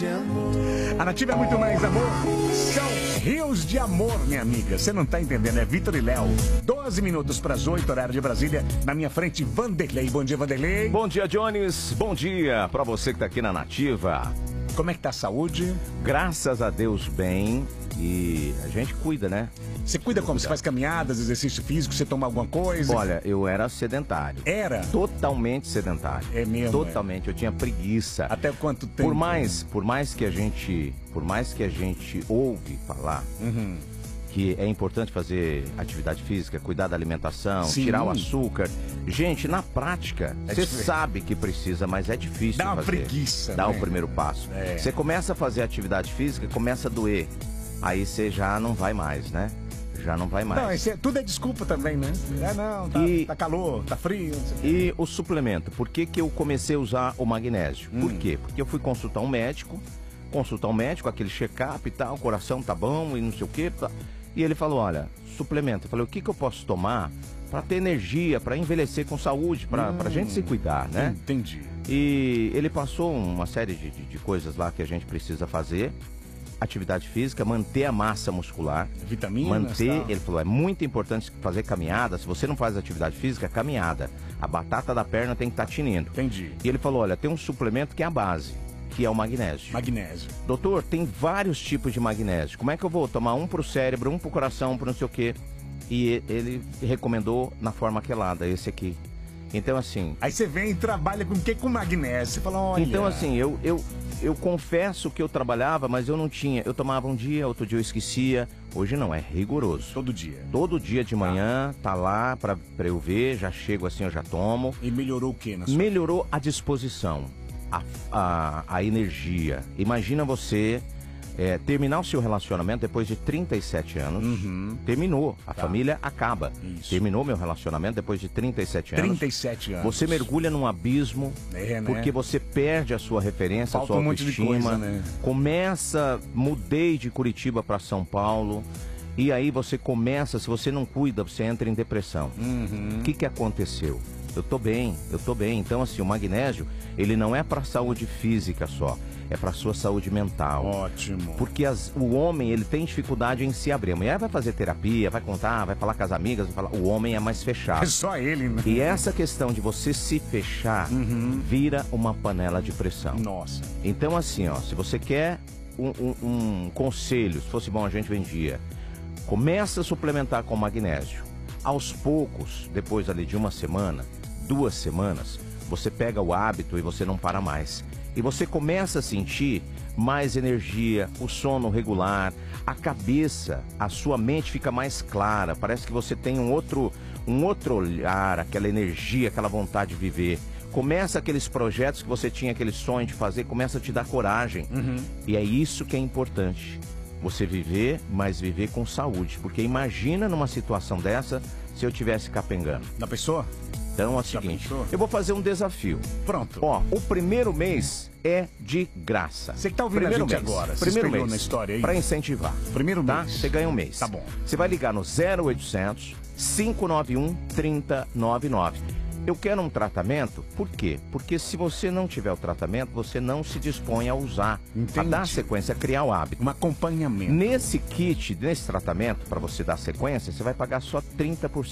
A Nativa é muito mais amor. São rios de amor, minha amiga. Você não tá entendendo, é Vitor e Léo. 12 minutos para as 8, horário de Brasília. Na minha frente, Vanderlei. Bom dia, Vanderlei. Bom dia, Jones. Bom dia para você que tá aqui na Nativa. Como é que tá a saúde? Graças a Deus, bem. E a gente cuida, né? Você cuida como? Você faz caminhadas, exercício físico, você toma alguma coisa? Olha, eu era sedentário. Era? Totalmente sedentário. É mesmo? Totalmente. Eu tinha preguiça. Até quanto tempo? Por mais que a gente ouve falar que é importante fazer atividade física, cuidar da alimentação, Sim. tirar o açúcar. Gente, na prática, você sabe que precisa, mas é difícil Dá uma fazer. preguiça, Dá né? o primeiro passo. É. Você começa a fazer atividade física, começa a doer. Aí você já não vai mais, né? Já não vai mais. Não, tudo é desculpa também, né? Não, tá calor, tá frio. Não sei o quê. E o suplemento, por que que eu comecei a usar o magnésio? Por quê? Porque eu fui consultar um médico, aquele check-up e tal, o coração tá bom e não sei o quê. E ele falou, olha, suplemento. Eu falei, o que que eu posso tomar para ter energia, para envelhecer com saúde, pra gente se cuidar, né? Entendi. E ele passou uma série de coisas lá que a gente precisa fazer. Atividade física, manter a massa muscular. Vitaminas, tal. Ele falou, é muito importante fazer caminhada. Se você não faz atividade física, caminhada. A batata da perna tem que estar tinindo. Entendi. E ele falou, olha, tem um suplemento que é a base, que é o magnésio. Magnésio. Doutor, tem vários tipos de magnésio. Como é que eu vou tomar um pro cérebro, um pro coração, pro não sei o quê? E ele recomendou na forma quelada, esse aqui. Então, assim... Aí você vem e trabalha com o quê? Com magnésio. Você fala, olha... Então, assim, eu confesso que eu trabalhava, mas eu não tinha. Eu tomava um dia, outro dia eu esquecia. Hoje não, é rigoroso. Todo dia. Todo dia de manhã, tá lá pra eu ver, já chego assim, eu já tomo. E melhorou o quê na sua... Melhorou a disposição, a energia. Imagina você terminar o seu relacionamento depois de 37 anos. Terminou, a família acaba. Isso. Terminou meu relacionamento depois de 37 anos. 37 anos. Você mergulha num abismo, né? porque você perde a sua referência, Falta a sua um monte de autoestima. coisa, né? Mudei de Curitiba para São Paulo. E aí você começa, se você não cuida, você entra em depressão. O que aconteceu? Eu tô bem. Então, assim, o magnésio, ele não é para saúde física só, é para sua saúde mental. Ótimo. Porque o homem, ele tem dificuldade em se abrir. A mulher vai fazer terapia, vai contar, vai falar com as amigas, vai falar. O homem é mais fechado. É só ele, né? E essa questão de você se fechar vira uma panela de pressão. Nossa. Então, assim, ó, se você quer um conselho, se fosse bom a gente vendia, começa a suplementar com magnésio. Aos poucos, depois ali de uma semana, 2 semanas, você pega o hábito e você não para mais. E você começa a sentir mais energia, o sono regular, a cabeça, a sua mente fica mais clara. Parece que você tem um outro olhar, aquela energia, aquela vontade de viver. Começa aqueles projetos que você tinha aquele sonho de fazer, começa a te dar coragem. E é isso que é importante. Você viver, mas viver com saúde. Porque imagina numa situação dessa, se eu tivesse capengando. Da pessoa? Então é o seguinte, eu vou fazer um desafio. Pronto. Ó, o primeiro mês é de graça. Você que tá ouvindo a gente agora, se primeiro espelhou mês, na história aí? pra incentivar. Primeiro Tá? mês. Você ganha um mês. Tá bom. Você vai ligar no 0800 591 3099. Eu quero um tratamento, por quê? Porque se você não tiver o tratamento, você não se dispõe a usar, a dar sequência, a criar o hábito. Um acompanhamento. Nesse kit, nesse tratamento, para você dar sequência, você vai pagar só 30%.